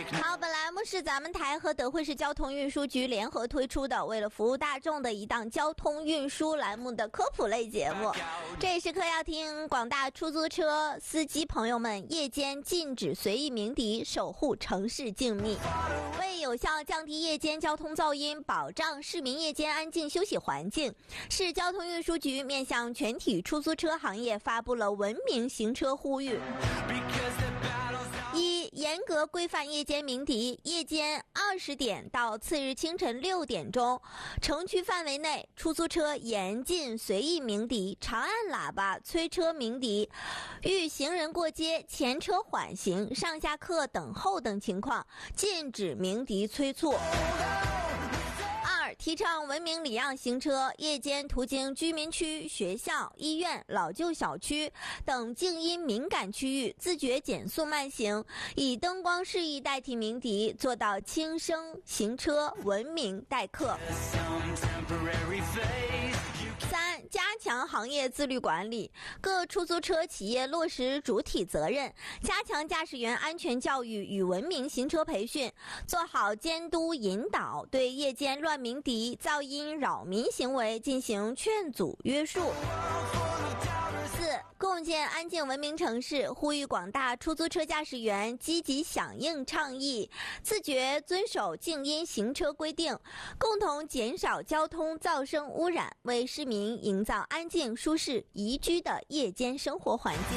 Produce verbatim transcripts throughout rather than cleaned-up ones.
好，本栏目是咱们台和德惠市交通运输局联合推出的，为了服务大众的一档交通运输栏目的科普类节目。这一时刻要听广大出租车司机朋友们，夜间禁止随意鸣笛，守护城市静谧。为有效降低夜间交通噪音，保障市民夜间安静休息环境，市交通运输局面向全体出租车行业发布了文明行车呼吁。一、严格规范夜间鸣笛，夜间二十点到次日清晨六点钟，城区范围内出租车严禁随意鸣笛、长按喇叭、催车鸣笛，遇行人过街、前车缓行、上下客等候等情况，禁止鸣笛催促。二、提倡文明礼让行车，夜间途经居民区、学校、医院、老旧小区等静音敏感区域，自觉减速慢行，以灯光示意代替鸣笛，做到轻声行车，文明待客。三、加强行业自律管理，各出租车企业落实主体责任，加强驾驶员安全教育与文明行车培训，做好监督引导，对夜间乱鸣笛、噪音扰民行为进行劝阻约束。四、共建安静文明城市，呼吁广大出租车驾驶员积极响应倡议，自觉遵守静音行车规定，共同减少交通噪声污染，为市民营造安静、舒适、宜居的夜间生活环境。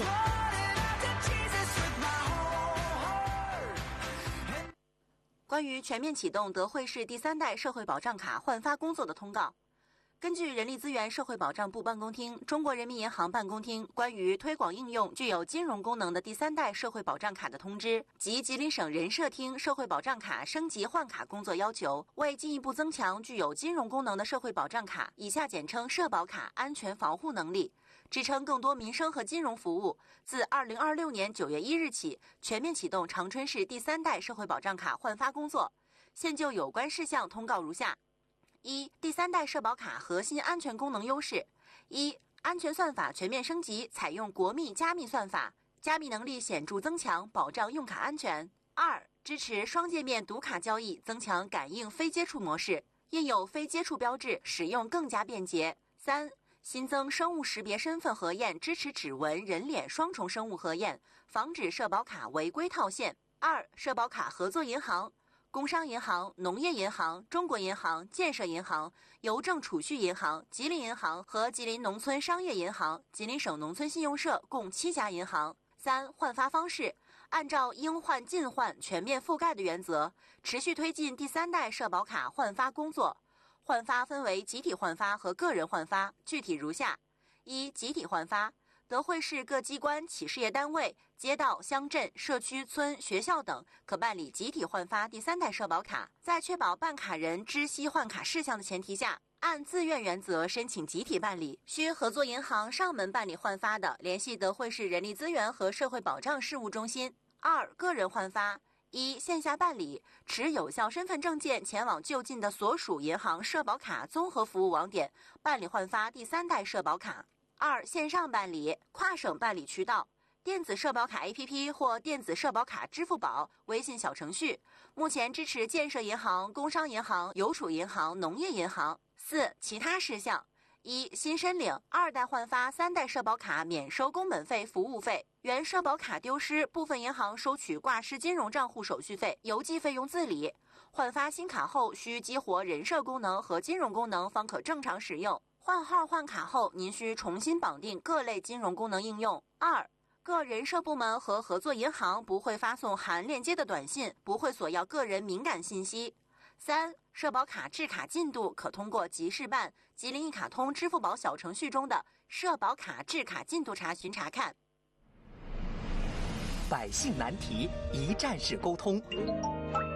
关于全面启动德惠市第三代社会保障卡换发工作的通告，根据人力资源社会保障部办公厅、中国人民银行办公厅关于推广应用具有金融功能的第三代社会保障卡的通知及吉林省人社厅社会保障卡升级换卡工作要求，为进一步增强具有金融功能的社会保障卡（以下简称社保卡）安全防护能力，支撑更多民生和金融服务，自二零二六年九月一日起，全面启动长春市第三代社会保障卡换发工作。现就有关事项通告如下：一、第三代社保卡核心安全功能优势：一、安全算法全面升级，采用国密加密算法，加密能力显著增强，保障用卡安全。二、支持双界面读卡交易，增强感应非接触模式，印有非接触标志，使用更加便捷。三、新增生物识别身份核验，支持指纹、人脸双重生物核验，防止社保卡违规套现。二、社保卡合作银行：工商银行、农业银行、中国银行、建设银行、邮政储蓄银行、吉林银行和吉林农村商业银行、吉林省农村信用社共七家银行。三、换发方式：按照应换尽换、全面覆盖的原则，持续推进第三代社保卡换发工作。换发分为集体换发和个人换发，具体如下：一、集体换发。德惠市各机关、企事业单位、街道、乡镇、社区、村、学校等可办理集体换发第三代社保卡，在确保办卡人知悉换卡事项的前提下，按自愿原则申请集体办理。需合作银行上门办理换发的，联系德惠市人力资源和社会保障事务中心。二、个人换发：一、线下办理，持有效身份证件前往就近的所属银行社保卡综合服务网点办理换发第三代社保卡。二、线上办理，跨省办理渠道：电子社保卡 A P P 或电子社保卡支付宝、微信小程序，目前支持建设银行、工商银行、邮储银行、农业银行。四、其他事项：一、新申领二代换发三代社保卡免收工本费、服务费，原社保卡丢失，部分银行收取挂失金融账户手续费，邮寄费用自理。换发新卡后需激活人社功能和金融功能方可正常使用。换号换卡后，您需重新绑定各类金融功能应用。二、各人社部门和合作银行不会发送含链接的短信，不会索要个人敏感信息。三、社保卡制卡进度可通过集市办、吉林一卡通支付宝小程序中的社保卡制卡进度查询查看。 百姓难题，一站式沟通。